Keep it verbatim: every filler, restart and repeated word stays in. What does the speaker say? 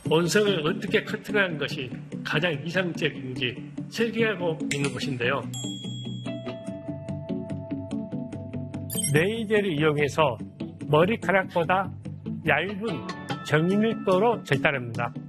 본성을 어떻게 커트하는 것이 가장 이상적인지 설계하고 있는 곳인데요. 레이저를 이용해서 머리카락보다 얇은 정밀도로 절단합니다.